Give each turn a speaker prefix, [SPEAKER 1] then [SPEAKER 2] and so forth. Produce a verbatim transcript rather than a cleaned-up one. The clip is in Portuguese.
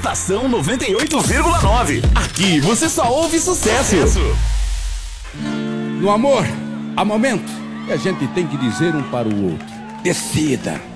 [SPEAKER 1] Estação noventa e oito vírgula nove. Aqui você só ouve sucesso.
[SPEAKER 2] No amor, há momentos que a gente tem que dizer um para o outro: decida.